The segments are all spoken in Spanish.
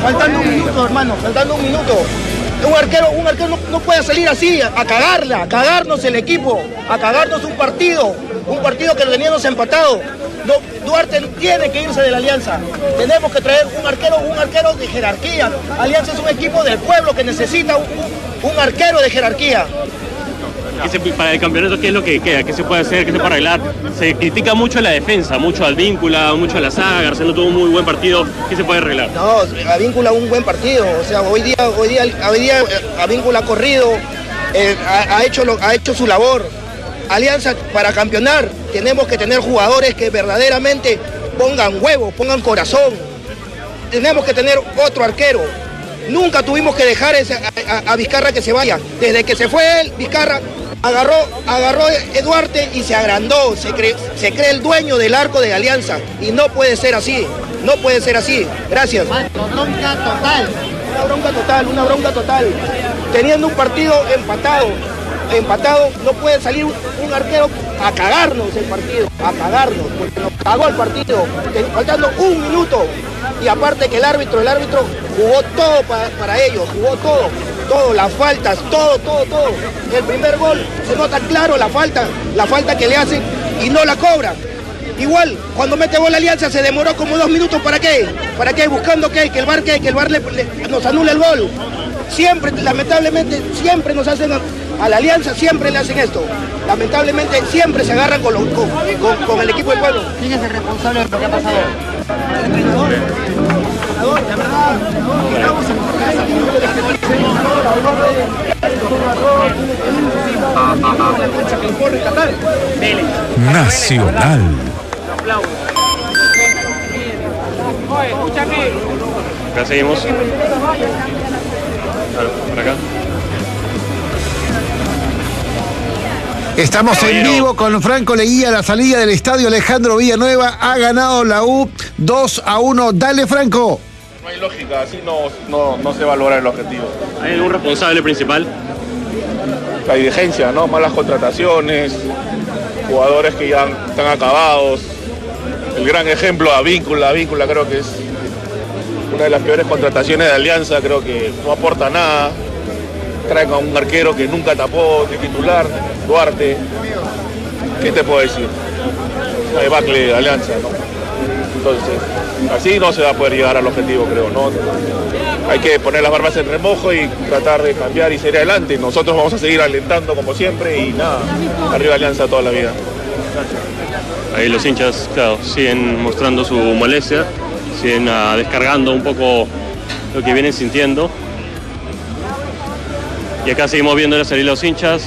Faltando un minuto, hermano, faltando un minuto. Un arquero no puede salir así, a cagarla, a cagarnos el equipo, a cagarnos un partido que lo teníamos empatado. No, Duarte tiene que irse de la Alianza. Tenemos que traer un arquero de jerarquía. Alianza es un equipo del pueblo que necesita un arquero de jerarquía. Para el campeonato, ¿qué es lo que queda? ¿Qué se puede hacer? ¿Qué se puede arreglar? Se critica mucho la defensa, mucho al Víncula, mucho a la saga. García tuvo un muy buen partido. ¿Qué se puede arreglar? No, a Víncula un buen partido. O sea, hoy día a Víncula ha corrido, ha hecho su labor. Alianza, para campeonar, tenemos que tener jugadores que verdaderamente pongan huevos, pongan corazón. Tenemos que tener otro arquero. Nunca tuvimos que dejar a Vizcarra que se vaya. Desde que se fue él, Vizcarra agarró a Duarte y se agrandó. Se cree el dueño del arco de Alianza. Y no puede ser así. No puede ser así. Gracias. Bronca total. Una bronca total. Teniendo un partido empatado, no puede salir un arquero a cagarnos el partido, porque nos cagó el partido, faltando un minuto. Y aparte que el árbitro jugó todo para ellos, jugó todo, las faltas, todo. El primer gol se nota claro la falta que le hacen y no la cobran. Igual, cuando mete gol la Alianza se demoró como 2 minutos, ¿para qué? Buscando que el VAR nos anule el gol. Siempre, lamentablemente, siempre nos hacen, a la Alianza siempre le hacen esto. Lamentablemente siempre se agarran con el equipo del pueblo. ¿Quién es el responsable de lo que ha pasado? El entrenador. La verdad, Nacional. Acá seguimos. Por acá. Estamos en vivo con Franco Leguía. La salida del estadio Alejandro Villanueva. Ha ganado la U 2-1. Dale, Franco. No hay lógica, así no se valora el objetivo. ¿Hay algún responsable principal? La dirigencia, ¿no? Malas contrataciones, jugadores que ya están acabados. El gran ejemplo a Víncula creo que es una de las peores contrataciones de Alianza, creo que no aporta nada. Traen a un arquero que nunca tapó de titular, Duarte. ¿Qué te puedo decir? Una debacle de Alianza, ¿no? Entonces, así no se va a poder llegar al objetivo, creo, ¿no? Hay que poner las barbas en remojo y tratar de cambiar y seguir adelante. Nosotros vamos a seguir alentando como siempre y nada, arriba Alianza toda la vida. Ahí los hinchas, claro, siguen mostrando su molestia, siguen descargando un poco lo que vienen sintiendo. Y acá seguimos viendo salir los hinchas.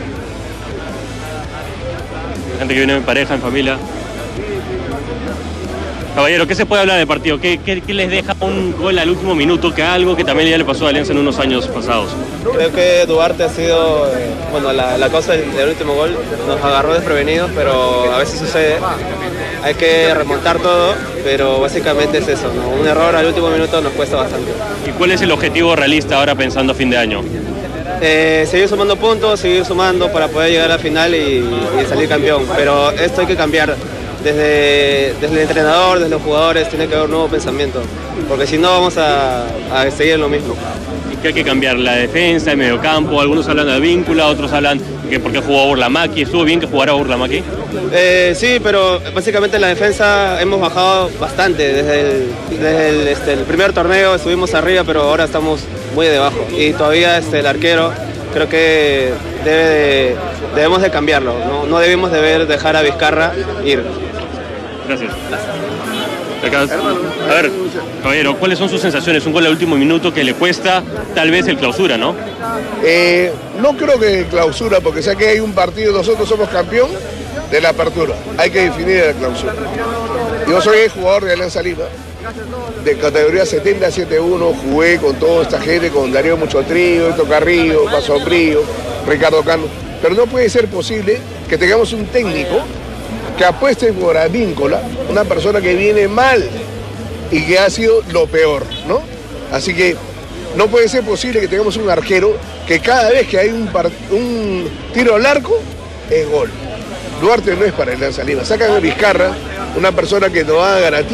Gente que viene en pareja, en familia. Caballero, ¿qué se puede hablar del partido? ¿Qué les deja un gol al último minuto? Que algo que también ya le pasó a Alianza en unos años pasados. Creo que Duarte ha sido, la cosa del último gol nos agarró desprevenidos, pero a veces sucede. Hay que remontar todo, pero básicamente es eso, ¿no? Un error al último minuto nos cuesta bastante. ¿Y cuál es el objetivo realista ahora pensando a fin de año? Seguir sumando puntos, seguir sumando para poder llegar a la final y salir campeón, pero esto hay que cambiar. Desde el entrenador, desde los jugadores, tiene que haber un nuevo pensamiento, porque si no vamos a seguir en lo mismo. ¿Y qué hay que cambiar? ¿La defensa, el mediocampo? Algunos hablan de Víncula, otros hablan que porque jugó Burlamaqui. ¿Estuvo bien que jugara Burlamaqui? Sí, pero básicamente en la defensa hemos bajado bastante. Desde el primer torneo estuvimos arriba, pero ahora estamos muy debajo. Y todavía el arquero creo que debemos de cambiarlo, no debemos dejar a Vizcarra ir. Gracias. A ver, caballero, ¿cuáles son sus sensaciones? Un gol al último minuto que le cuesta tal vez el clausura, ¿no? No creo que clausura, porque sé que hay un partido, nosotros somos campeón de la apertura, hay que definir la clausura. Yo soy el jugador de Alianza Lima, de categoría 70 a 7-1, jugué con toda esta gente, con Darío Muchotrío, Eto Carrillo, Paso Brillo, Ricardo Cano, pero no puede ser posible que tengamos un técnico que apueste por Advíncula, una persona que viene mal y que ha sido lo peor, ¿no? Así que no puede ser posible que tengamos un arquero que cada vez que hay un tiro al arco es gol. Duarte no es para el Alianza Lima. Sacan a Vizcarra, una persona que no da garantía.